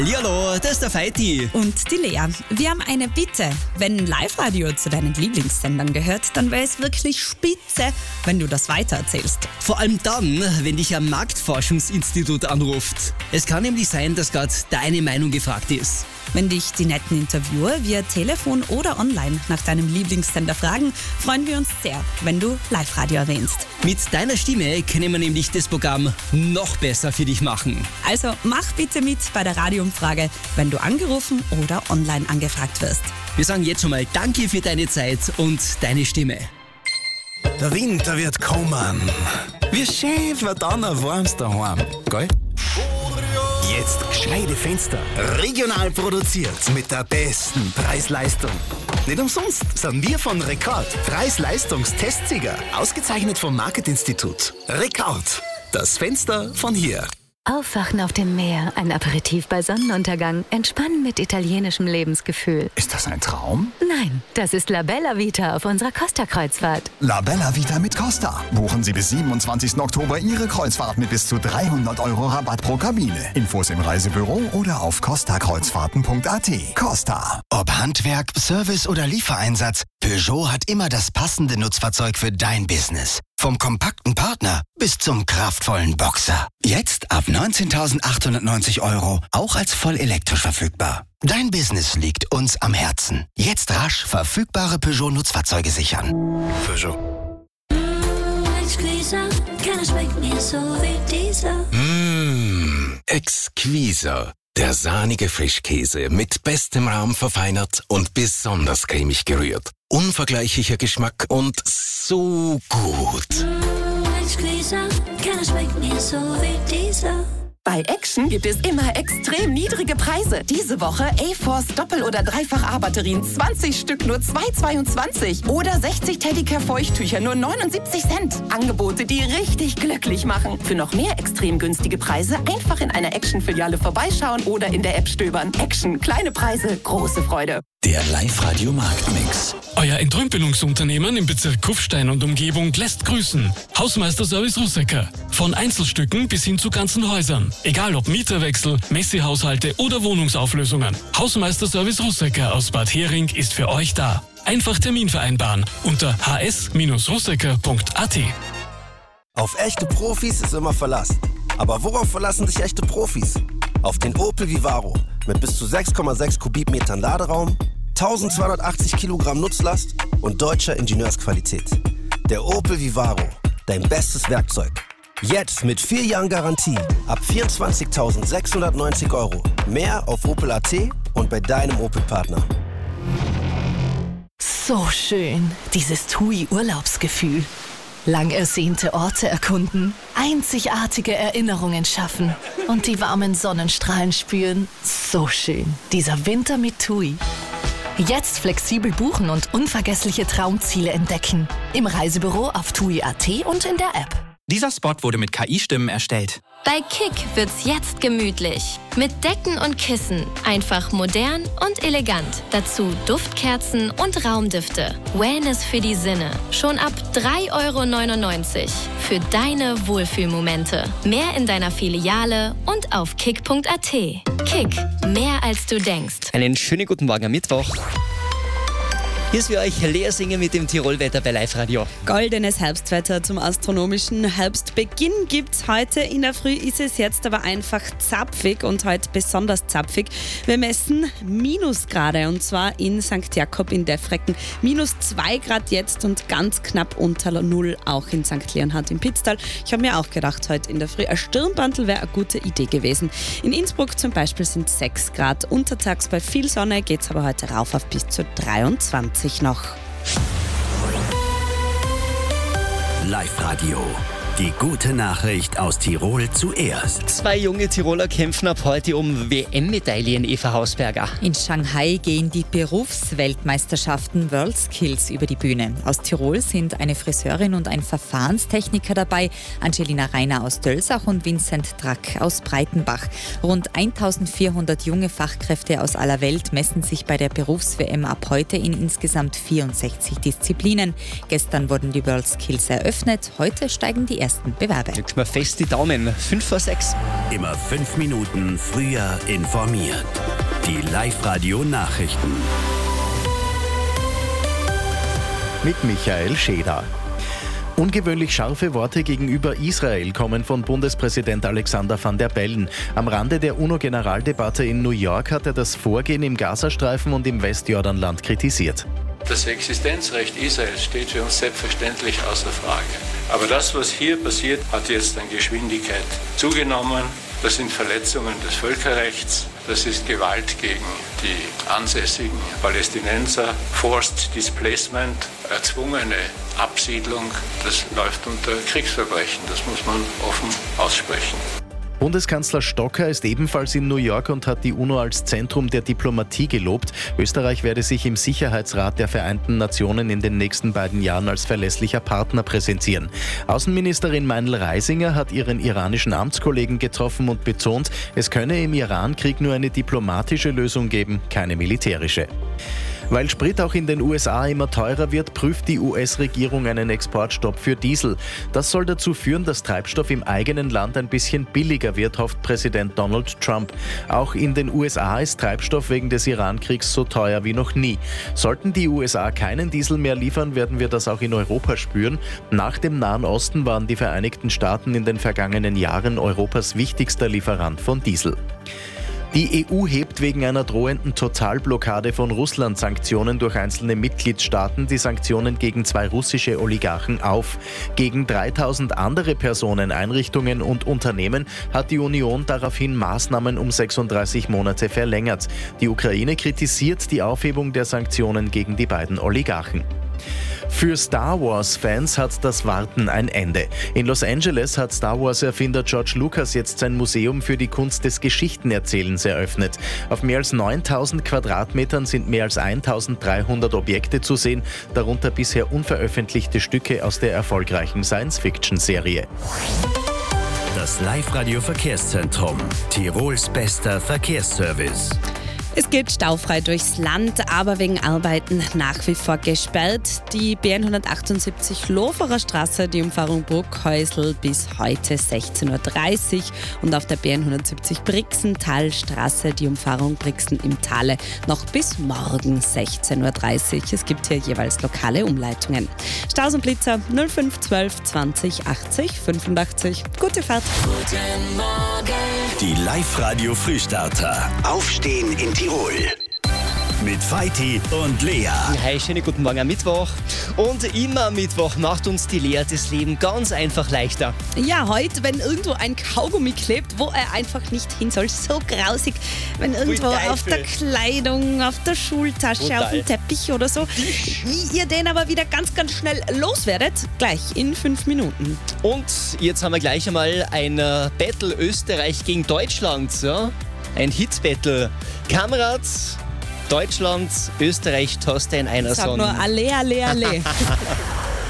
Hallo, das ist der Feiti. Und die Lea. Wir haben eine Bitte. Wenn Live-Radio zu deinen Lieblingssendern gehört, dann wäre es wirklich spitze, wenn du das weitererzählst. Vor allem dann, wenn dich ein Marktforschungsinstitut anruft. Es kann nämlich sein, dass gerade deine Meinung gefragt ist. Wenn dich die netten Interviewer via Telefon oder online nach deinem Lieblingssender fragen, freuen wir uns sehr, wenn du Live-Radio erwähnst. Mit deiner Stimme können wir nämlich das Programm noch besser für dich machen. Also mach bitte mit bei der Radioumfrage, wenn du angerufen oder online angefragt wirst. Wir sagen jetzt schon mal Danke für deine Zeit und deine Stimme. Der Winter wird kommen. Wie schön wird dann ein warmes daheim, gell? Jetzt gescheite Fenster. Regional produziert mit der besten Preis-Leistung. Nicht umsonst sind wir von Rekord. Preis-Leistungs-Testsieger. Ausgezeichnet vom Marketinstitut. Rekord. Das Fenster von hier. Aufwachen auf dem Meer, ein Aperitif bei Sonnenuntergang, entspannen mit italienischem Lebensgefühl. Ist das ein Traum? Nein, das ist La Bella Vita auf unserer Costa-Kreuzfahrt. La Bella Vita mit Costa. Buchen Sie bis 27. Oktober Ihre Kreuzfahrt mit bis zu 300 € Rabatt pro Kabine. Infos im Reisebüro oder auf costakreuzfahrten.at. Costa. Ob Handwerk, Service oder Liefereinsatz, Peugeot hat immer das passende Nutzfahrzeug für dein Business. Vom kompakten Partner bis zum kraftvollen Boxer. Jetzt ab 19.890 €, auch als voll elektrisch verfügbar. Dein Business liegt uns am Herzen. Jetzt rasch verfügbare Peugeot-Nutzfahrzeuge sichern. Peugeot. Exquisa. Der sahnige Frischkäse mit bestem Rahm verfeinert und besonders cremig gerührt. Unvergleichlicher Geschmack und so gut. Bei Action gibt es immer extrem niedrige Preise. Diese Woche A-Force Doppel- oder Dreifach-A-Batterien 20 Stück nur 2,22 oder 60 Teddicare-Feuchttücher nur 79 Cent. Angebote, die richtig glücklich machen. Für noch mehr extrem günstige Preise einfach in einer Action-Filiale vorbeischauen oder in der App stöbern. Action, kleine Preise, große Freude. Der Live-Radio-Marktmix. Euer Entrümpelungsunternehmen im Bezirk Kufstein und Umgebung lässt grüßen. Hausmeisterservice Russecker. Von Einzelstücken bis hin zu ganzen Häusern. Egal ob Mieterwechsel, Messehaushalte oder Wohnungsauflösungen. Hausmeisterservice Russecker aus Bad Hering ist für euch da. Einfach Termin vereinbaren unter hs-russecker.at. Auf echte Profis ist immer Verlass. Aber worauf verlassen sich echte Profis? Auf den Opel Vivaro mit bis zu 6,6 Kubikmetern Laderaum, 1280 Kilogramm Nutzlast und deutscher Ingenieursqualität. Der Opel Vivaro, dein bestes Werkzeug. Jetzt mit 4 Jahren Garantie ab 24.690 €. Mehr auf opel.at und bei deinem Opel-Partner. So schön, dieses TUI-Urlaubsgefühl. Lang ersehnte Orte erkunden, einzigartige Erinnerungen schaffen und die warmen Sonnenstrahlen spüren. So schön, dieser Winter mit TUI. Jetzt flexibel buchen und unvergessliche Traumziele entdecken. Im Reisebüro auf TUI.at und in der App. Dieser Spot wurde mit KI-Stimmen erstellt. Bei Kick wird's jetzt gemütlich. Mit Decken und Kissen. Einfach modern und elegant. Dazu Duftkerzen und Raumdüfte. Wellness für die Sinne. Schon ab 3,99 € für deine Wohlfühlmomente. Mehr in deiner Filiale und auf kick.at. Kick. Mehr als du denkst. Einen schönen guten Morgen am Mittwoch. Hier ist für euch Lea Singer mit dem Tirolwetter bei Live Radio. Goldenes Herbstwetter zum astronomischen Herbstbeginn gibt's heute. In der Früh ist es jetzt aber einfach zapfig und heute besonders zapfig. Wir messen Minusgrade und zwar in St. Jakob in Defrecken. -2 Grad jetzt und ganz knapp unter 0 auch in St. Leonhard im Pitztal. Ich habe mir auch gedacht, heute in der Früh ein Stirnbandel wäre eine gute Idee gewesen. In Innsbruck zum Beispiel sind 6 Grad. Untertags bei viel Sonne geht's aber heute rauf auf bis zu 23 noch. Live-Radio. Die gute Nachricht aus Tirol zuerst. 2 junge Tiroler kämpfen ab heute um WM-Medaillen, Eva Hausberger. In Shanghai gehen die Berufsweltmeisterschaften WorldSkills über die Bühne. Aus Tirol sind eine Friseurin und ein Verfahrenstechniker dabei, Angelina Reiner aus Dölsach und Vincent Drack aus Breitenbach. Rund 1400 junge Fachkräfte aus aller Welt messen sich bei der Berufs-WM ab heute in insgesamt 64 Disziplinen. Gestern wurden die WorldSkills eröffnet, heute steigen die ersten meisten Bewerber. Drückst mal fest die Daumen. 5 vor 6. Immer 5 Minuten früher informiert. Die Live-Radio-Nachrichten. Mit Michael Scheder. Ungewöhnlich scharfe Worte gegenüber Israel kommen von Bundespräsident Alexander Van der Bellen. Am Rande der UNO-Generaldebatte in New York hat er das Vorgehen im Gazastreifen und im Westjordanland kritisiert. Das Existenzrecht Israels steht für uns selbstverständlich außer Frage. Aber das, was hier passiert, hat jetzt an Geschwindigkeit zugenommen. Das sind Verletzungen des Völkerrechts. Das ist Gewalt gegen die ansässigen Palästinenser. Forced Displacement, erzwungene Absiedlung, das läuft unter Kriegsverbrechen. Das muss man offen aussprechen. Bundeskanzler Stocker ist ebenfalls in New York und hat die UNO als Zentrum der Diplomatie gelobt. Österreich werde sich im Sicherheitsrat der Vereinten Nationen in den nächsten beiden Jahren als verlässlicher Partner präsentieren. Außenministerin Meinl-Reisinger hat ihren iranischen Amtskollegen getroffen und betont, es könne im Iran-Krieg nur eine diplomatische Lösung geben, keine militärische. Weil Sprit auch in den USA immer teurer wird, prüft die US-Regierung einen Exportstopp für Diesel. Das soll dazu führen, dass Treibstoff im eigenen Land ein bisschen billiger wird, hofft Präsident Donald Trump. Auch in den USA ist Treibstoff wegen des Iran-Kriegs so teuer wie noch nie. Sollten die USA keinen Diesel mehr liefern, werden wir das auch in Europa spüren. Nach dem Nahen Osten waren die Vereinigten Staaten in den vergangenen Jahren Europas wichtigster Lieferant von Diesel. Die EU hebt wegen einer drohenden Totalblockade von Russland Sanktionen durch einzelne Mitgliedstaaten. Die Sanktionen gegen 2 russische Oligarchen auf. Gegen 3000 andere Personen, Einrichtungen und Unternehmen hat die Union daraufhin Maßnahmen um 36 Monate verlängert. Die Ukraine kritisiert die Aufhebung der Sanktionen gegen die beiden Oligarchen. Für Star Wars-Fans hat das Warten ein Ende. In Los Angeles hat Star Wars-Erfinder George Lucas jetzt sein Museum für die Kunst des Geschichtenerzählens eröffnet. Auf mehr als 9000 Quadratmetern sind mehr als 1300 Objekte zu sehen, darunter bisher unveröffentlichte Stücke aus der erfolgreichen Science-Fiction-Serie. Das Live-Radio-Verkehrszentrum. Tirols bester Verkehrsservice. Es geht staufrei durchs Land, aber wegen Arbeiten nach wie vor gesperrt. Die BN178 Loferer Straße, die Umfahrung Bruckhäusl bis heute 16:30 Uhr und auf der BN170 Brixentalstraße die Umfahrung Brixen im Tale noch bis morgen 16:30 Uhr. Es gibt hier jeweils lokale Umleitungen. Staus und Blitzer 0512 20 80 85. Gute Fahrt. Guten Morgen. Die Live-Radio Frühstarter. Aufstehen in Tirol. Mit Feiti und Lea. Hi, schönen guten Morgen am Mittwoch. Und immer am Mittwoch macht uns die Lea das Leben ganz einfach leichter. Ja, heute, wenn irgendwo ein Kaugummi klebt, wo er einfach nicht hin soll. So grausig, wenn irgendwo auf der Kleidung, auf der Schultasche, auf dem Teppich oder so. Wie ihr den aber wieder ganz, ganz schnell loswerdet, gleich in 5 Minuten. Und jetzt haben wir gleich einmal ein Battle Österreich gegen Deutschland. Ja? Ein Hit-Battle. Kamerad, Deutschland, Österreich, Toste in einer Sag Sonne. nur alle, alle, alle.